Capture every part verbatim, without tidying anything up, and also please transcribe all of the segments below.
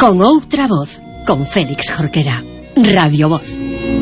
Con outra voz, con Félix Jorquera. Radio Voz.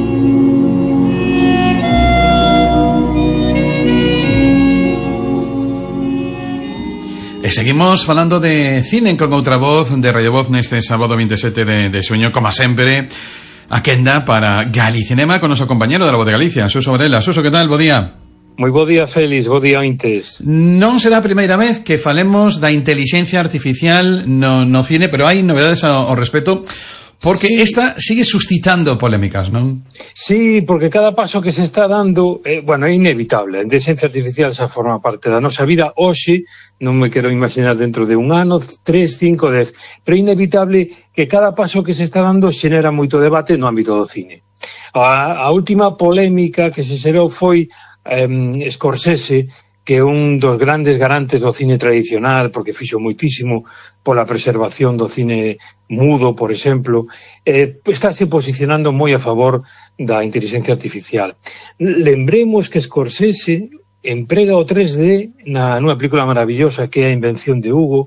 E seguimos falando de cine con outra voz de Radio Voz neste sábado veintisiete de, de xuño, como sempre, a quenda para Galicinema con noso compañero da Voz de Galicia, Suso Varela. Suso, que tal? Bo día. Moi bo día, Félix, bo día ointes. Non será a primeira vez que falemos da intelixencia artificial no, no cine, pero hai novedades ao, ao respecto, porque sí. Esta sigue suscitando polémicas, non? Sí, porque cada paso que se está dando, eh, bueno, é inevitable. A inteligencia artificial xa forma parte da nosa vida. Hoxe, non me quero imaginar dentro de un ano, tres, cinco, dez, pero é inevitable que cada paso que se está dando xenera moito debate no ámbito do cine. A, a última polémica que se xerou foi Um, Scorsese, que é un dos grandes garantes do cine tradicional, porque fixo moitísimo pola preservación do cine mudo, por exemplo, eh, estáse posicionando moi a favor da inteligencia artificial. Lembremos que Scorsese emprega o tres D na, nunha película maravillosa que é A invención de Hugo,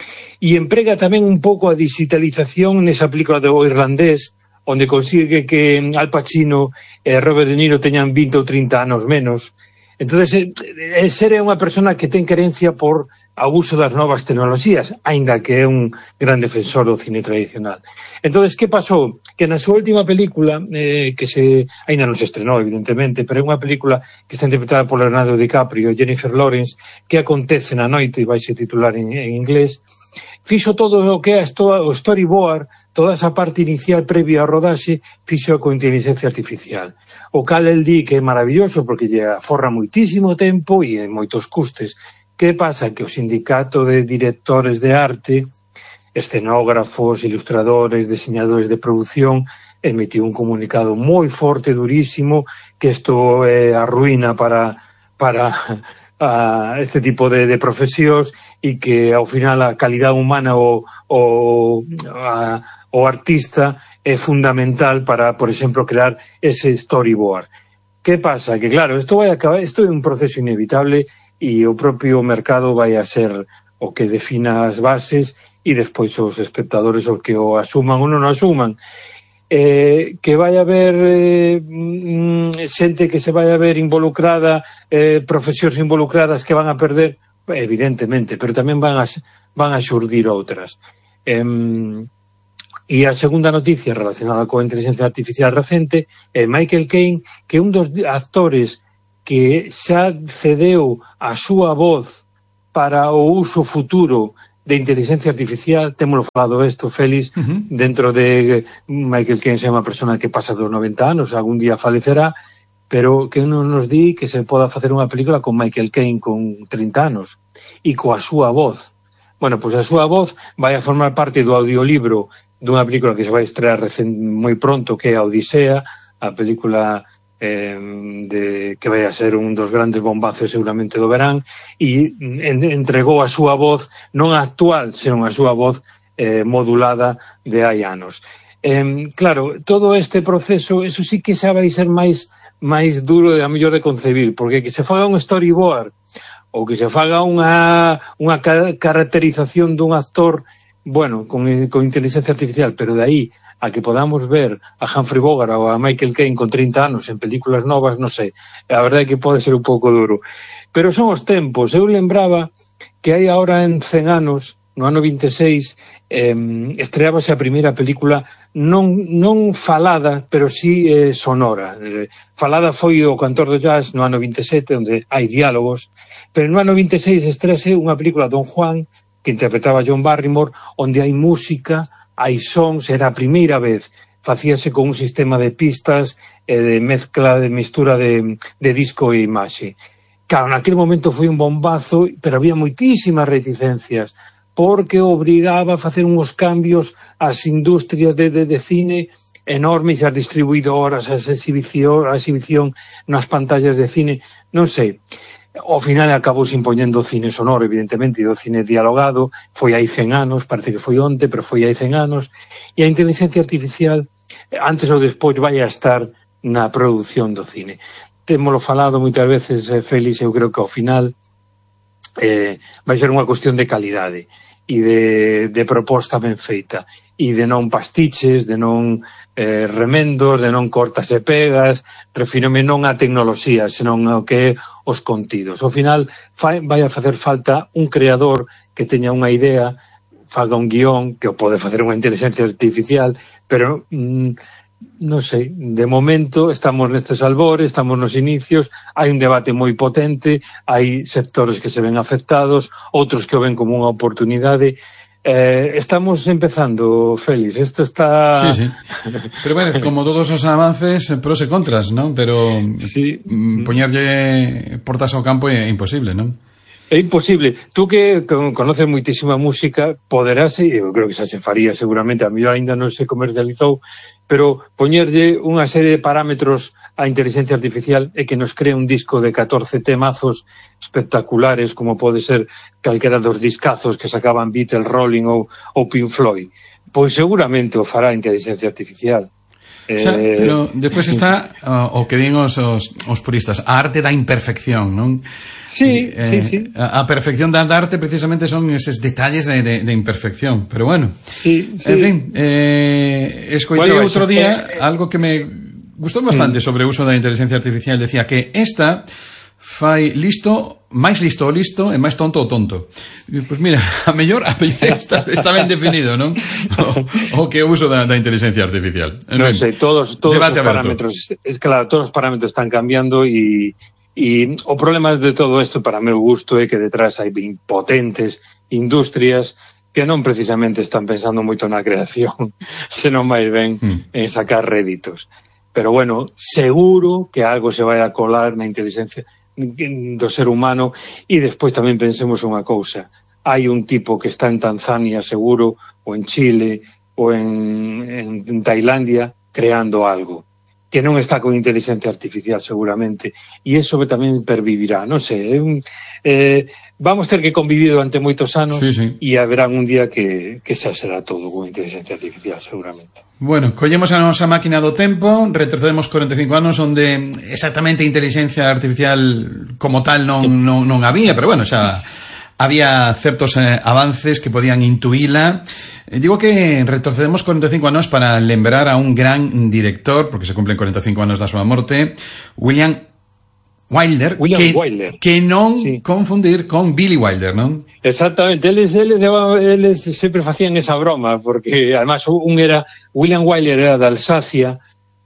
e emprega tamén un pouco a digitalización nesa película do irlandés, onde consigue que Al Pacino e Robert De Niro teñan vinte ou trinta anos menos. Entón, ser é unha persona que ten querencia por o uso das novas tecnoloxías, aínda que é un gran defensor do cine tradicional. Entón, que pasou? Que na súa última película, eh, que se aínda non se estrenou, evidentemente, pero é unha película que está interpretada por Leonardo DiCaprio e Jennifer Lawrence, que acontece na noite, e vai se titular en, en inglés, fixo todo o que é o storyboard, toda esa parte inicial previa ao rodaxe, fixo con inteligencia artificial. O cal el di que é maravilloso porque lle aforra moitísimo tempo e moitos custes. Que pasa? Que o sindicato de directores de arte, escenógrafos, ilustradores, diseñadores de produción, emitiu un comunicado moi forte, durísimo, que isto é a ruína para... para a este tipo de, de profesións e que ao final a calidad humana o, o, a, o artista é fundamental para, por exemplo, crear ese storyboard. Que pasa? Que claro, isto vai acabar, isto é un proceso inevitable e o propio mercado vai a ser o que defina as bases e despois os espectadores os que o asuman ou non o asuman. Eh, que vai haber eh, mm, xente que se vai haber involucrada, eh, profesións involucradas que van a perder, evidentemente, pero tamén van a, van a xurdir outras. Eh, e a segunda noticia relacionada coa inteligencia artificial recente é Michael Caine, que é un dos actores que xa cedeu a súa voz para o uso futuro de inteligencia artificial. Témolo falado isto, Félix, uh-huh. Dentro de Michael Caine é unha persona que pasa dos noventa anos, algún día falecerá, pero que non nos di que se poda facer unha película con Michael Caine con trinta anos e coa súa voz. Bueno, pois a súa voz vai a formar parte do audiolibro dunha película que se vai estrear recén, moi pronto, que é a Odisea, a película Eh, de, que vai a ser un dos grandes bombazos seguramente do verán, e en, entregou a súa voz non a actual, senón a súa voz eh, modulada de hai anos. Eh, claro, todo este proceso, eso sí que xa vai ser máis máis duro de a mellor de concebir, porque que se faga un storyboard ou que se faga unha, unha caracterización dun actor, bueno, con, con inteligencia artificial, pero de aí a que podamos ver a Humphrey Bogart ou a Michael Caine con trinta anos en películas novas, non sei, a verdade é que pode ser un pouco duro. Pero son os tempos. Eu lembraba que hai agora en cen anos, no ano vinte e seis, eh, estreábase a primeira película non, non falada, pero sí eh, sonora. Eh, falada foi o Cantor do Jazz no ano vinte e sete, onde hai diálogos, pero no ano vinte e seis estrease unha película Don Juan, que interpretaba John Barrymore, onde hai música, hai sons, era a primeira vez, facíase con un sistema de pistas e de mezcla, de mistura de, de disco e imaxe. Claro, naquele momento foi un bombazo, pero había moitísimas reticencias, porque obrigaba a facer uns cambios ás industrias de, de, de cine enormes, as distribuidoras, as exhibición, a exhibición nas pantallas de cine, non sei. Ao final acabou se impoñendo o cine sonoro, evidentemente, e o cine dialogado. Foi hai cen anos, parece que foi onte, pero foi hai cen anos. E a inteligencia artificial, antes ou despois, vai a estar na produción do cine. Témolo falado moitas veces, Félix, eu creo que ao final eh, vai ser unha cuestión de calidade. e de, de proposta ben feita, e de non pastiches, de non eh, remendos, de non cortas e pegas, refírome non a tecnoloxía, senón ao que é os contidos. Ao final fai, vai a facer falta un creador que teña unha idea, faga un guión, que o pode facer unha inteligencia artificial, pero mm, non sei, de momento estamos nestes albores, estamos nos inicios, hai un debate moi potente, hai sectores que se ven afectados, outros que o ven como unha oportunidade. Eh, estamos empezando, Félix, isto está... Sí, sí. Pero bueno, como todos os avances, pros e contras, non? Pero sí. Poñerlle portas ao campo é imposible, non? É imposible. Tú que conoces moitísima música, poderás, eu creo que xa se faría seguramente, a mellor ainda non se comercializou, pero poñerlle unha serie de parámetros á inteligencia artificial e que nos crea un disco de catorce temazos espectaculares, como pode ser calquera dos discazos que sacaban Beatles, Rolling ou, ou Pink Floyd. Pois seguramente o fará a inteligencia artificial. O sea, eh... pero despois está o, o que din os, os, os puristas, a arte da imperfección, non? Sí, eh, sí, sí. A, a perfección da arte precisamente son eses detalles de, de, de imperfección, pero bueno. Sí, sí. En fin, eh, escoitei bueno, outro día eh, algo que me gustou bastante mm. sobre o uso da inteligencia artificial, decía que esta fai listo, máis listo o listo e máis tonto o tonto. E, pois mira, a mellor, a mellor está, está ben definido, non? O, o que o uso da, da inteligencia artificial. Non sei, todos, todos os parámetros, es claro, todos os parámetros están cambiando e, e o problema de todo isto, para meu gusto, é que detrás hai potentes industrias que non precisamente están pensando moito na creación, senón máis ben mm. en sacar réditos. Pero bueno, seguro que algo se vai a colar na inteligencia do ser humano. E despois tamén pensemos unha cousa, hai un tipo que está en Tanzania seguro, ou en Chile ou en, en, en Tailandia creando algo que non está con inteligencia artificial seguramente, e iso tamén pervivirá, non sei, eh, vamos ter que convivir durante moitos anos, sí, sí. E haberá un día que, que xa será todo con inteligencia artificial seguramente. Bueno, collemos a nosa máquina do tempo, retrocedemos cuarenta e cinco anos onde exactamente inteligencia artificial como tal non, non, non había, pero bueno, xa había certos eh, avances que podían intuíla. Eh, digo que retrocedemos cuarenta e cinco anos para lembrar a un gran director, porque se cumplen cuarenta e cinco anos da súa morte, William Wilder, William que, Wilder. que non sí. confundir con Billy Wilder, non? Exactamente, eles, eles, eles sempre facían esa broma, porque además un era, William Wilder era de Alsacia,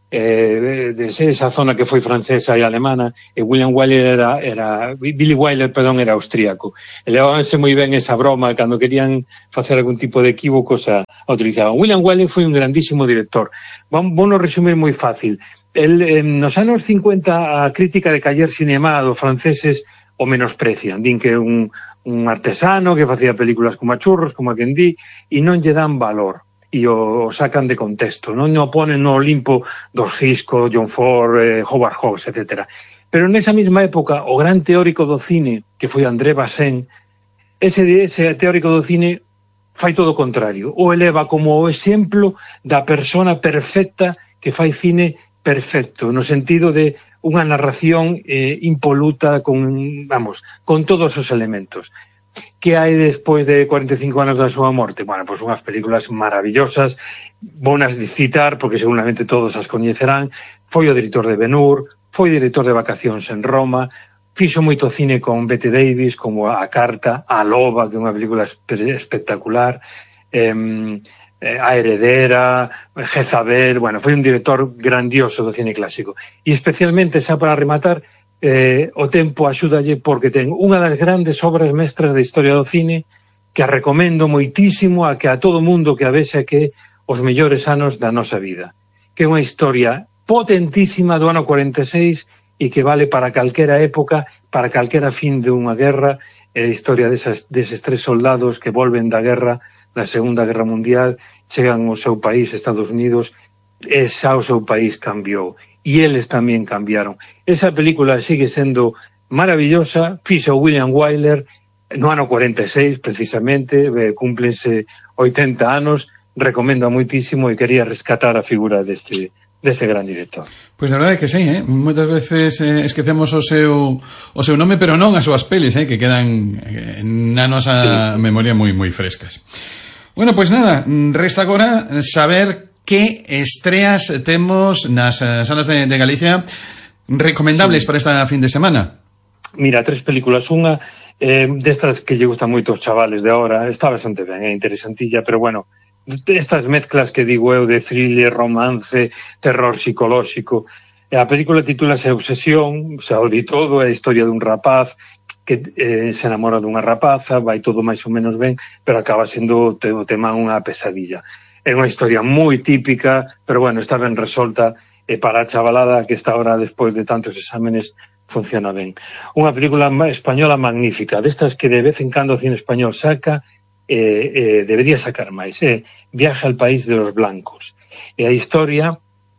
eh, de esa zona que foi francesa e alemana, e William Wilder era, era Billy Wilder, perdón, era austríaco. E levábanse moi ben esa broma, cando querían facer algún tipo de equívocos a, a utilizaban. William Wilder foi un grandísimo director. Vamos a resumir moi fácil. El, eh, nos anos cincuenta a crítica de caller cinema dos franceses o menosprecian, din que un, un artesano que facía películas como a churros, como a quen di, e non lle dan valor e o sacan de contexto, non o ponen no Olimpo dos Hitchcock, John Ford, eh, Howard Hawks, etcétera. Pero nesa mesma época, o gran teórico do cine, que foi André Bazin, ese, ese teórico do cine fai todo o contrario, o eleva como o exemplo da persona perfecta que fai cine perfecto, no sentido de unha narración eh, impoluta con, vamos, con todos os elementos. Que hai despois de cuarenta e cinco anos da súa morte? Bueno, pois unhas películas maravillosas, bonas de citar, porque seguramente todos as coñecerán. Foi o director de Ben-Hur, foi director de Vacacións en Roma, fixo moito cine con Bette Davis, como A Carta, A Loba, que é unha película espectacular, eh, A Heredera, Jezabel, bueno, foi un director grandioso do cine clásico. E especialmente, xa para rematar, eh, o tempo axúdalle porque ten unha das grandes obras mestras da historia do cine que a recomendo moitísimo a que a todo mundo que a vexe que os mellores anos da nosa vida, que é unha historia potentísima do ano cuarenta e seis e que vale para calquera época, para calquera fin de unha guerra, é a historia desas, deses tres soldados que volven da guerra, da Segunda Guerra Mundial, chegan ao seu país, Estados Unidos, e xa o seu país cambiou. E eles tamén cambiaron. Esa película sigue sendo maravillosa, fixo William Wilder no ano cuarenta e seis, precisamente, eh, cúmplense oitenta anos, recomendo moitísimo e quería rescatar a figura deste, dese gran director. Pois a verdade é que sí, eh? Moitas veces eh, esquecemos o seu o seu nome, pero non as súas pelis, eh? Que quedan eh, na nosa sí, sí. memoria moi moi frescas. Bueno, pois nada, resta agora saber que estreas temos nas uh, salas de, de Galicia recomendables sí. para esta fin de semana. Mira, tres películas, unha eh, destas que lle gustan moito aos chavales de ahora, está bastante ben, é interesantilla, pero bueno, estas mezclas que digo eu de thriller, romance, terror psicolóxico. A película titúlase Obsesión, o sea, o di todo, é a historia dun rapaz que eh, se enamora dunha rapaza, vai todo máis ou menos ben, pero acaba sendo o tema unha pesadilla. É unha historia moi típica, pero bueno, está ben resolta, e para a chavalada que está ahora despois de tantos exámenes funciona ben. Unha película española magnífica, destas que de vez en cando o cine español saca, Eh, eh, debería sacar máis, eh? Viaje al país de los blancos. E a historia,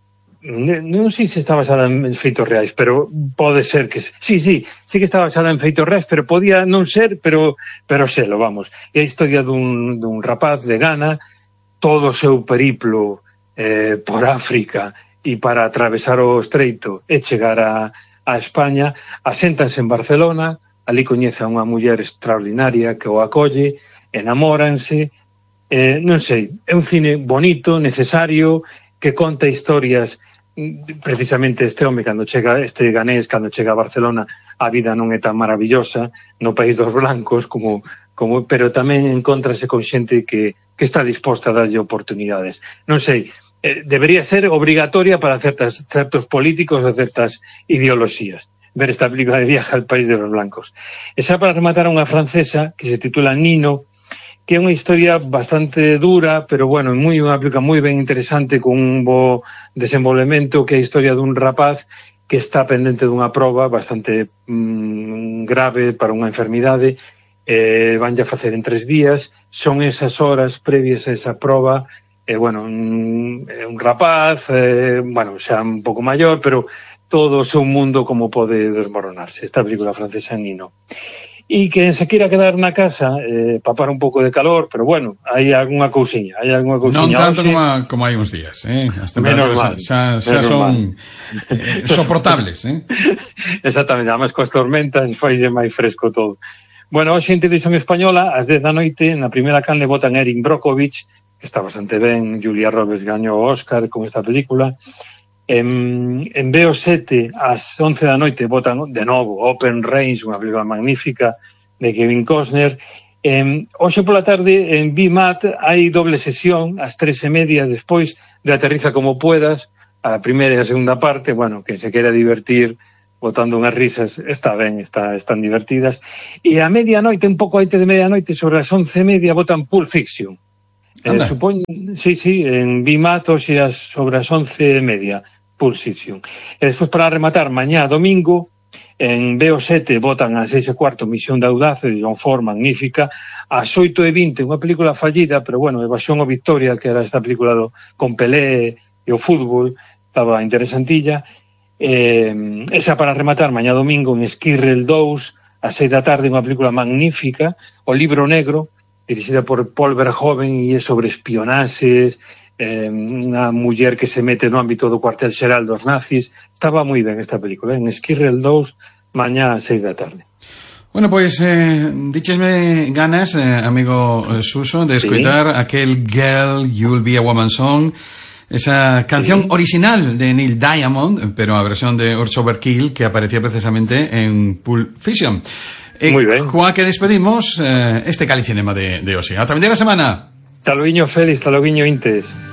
non sei se está basada en feitos reais, pero pode ser que... Sí, sí, sí que está basada en feitos reais, pero podía non ser, pero pero selo, vamos. E a historia dun, dun rapaz de Ghana, todo o seu periplo eh, por África e para atravesar o estreito e chegar a, a España, aséntanse en Barcelona, ali coñece a unha muller extraordinaria que o acolle, enamóranse, eh, non sei, é un cine bonito, necesario, que conta historias, precisamente este home, cando chega, este ganés, cando chega a Barcelona, a vida non é tan maravillosa, no país dos blancos, como, como pero tamén encontrase con xente que, que está disposta a darlle oportunidades. Non sei, eh, debería ser obrigatoria para certas, certos políticos ou certas ideoloxías ver esta película de Viaje al país de los blancos. E xa para rematar unha francesa que se titula Nino, que é unha historia bastante dura, pero bueno, moi unha película moi ben interesante, con un bo desenvolvemento, que é a historia dun rapaz que está pendente dunha proba bastante mmm, grave para unha enfermidade, eh, vanlle a facer en tres días, son esas horas previas a esa proba, e eh, bueno, un, un rapaz, eh, bueno, xa un pouco maior, pero todo o seu mundo como pode desmoronarse. Esta película francesa Nino. E que se queira quedar na casa, eh, papar un pouco de calor, pero bueno, hai algunha cousiña, hai algunha cousiña. Non tanto como, a, como hai uns días, eh? As temperaturas xa, xa son eh, soportables, eh? Exactamente, además coas tormentas faise máis fresco todo. Bueno, hoxe en Televisión Española, ás dez da noite, na primeira canle votan Erin Brockovich, que está bastante ben, Julia Roberts gañou o Óscar con esta película. En, en B O sete, ás once da noite, votan de novo Open Range, unha película magnífica de Kevin Costner. En, hoxe pola tarde, en B M A T, hai doble sesión, ás tres e media, despois de Aterriza como puedas, a primeira e a segunda parte. Bueno, que se quera divertir botando unhas risas, está ben, está, están divertidas. E a medianoite, un pouco antes de medianoite, sobre as once e media, votan Pulp Fiction. Eh, supoño, sí, sí, en B M A T, hoxe sobre as once e media. Pulp Fiction. E despois, para rematar, mañá domingo, en B O sete votan a seis e cuarto Misión de Audace, de John Ford, magnífica, ás oito e vinte, unha película fallida, pero bueno, Evasión o Victoria, que era esta película do, con Pelé e o fútbol, estaba interesantilla. Eh, esa para rematar, mañá domingo, en Esquirrel dous, ás seis da tarde, unha película magnífica, O Libro Negro, dirixida por Paul Verhoeven, e é sobre espionaxes, Eh, unha muller que se mete no ámbito do cuartel xeral dos nazis. Estaba moi ben esta película, en Esquirrel dous, mañá a seis da tarde. Bueno, pois, eh, díchesme ganas, eh, amigo Suso, de escoitar sí. aquel Girl, You'll Be a Woman Song, esa canción sí. original de Neil Diamond, pero a versión de Urge Overkill, que aparecía precisamente en Pulp Fiction. Eh, Muy ben. Coa que despedimos eh, este Calicinema de, de hoxe. Ata a vindeira semana. Taloguiño Félix, taloguiño Intes.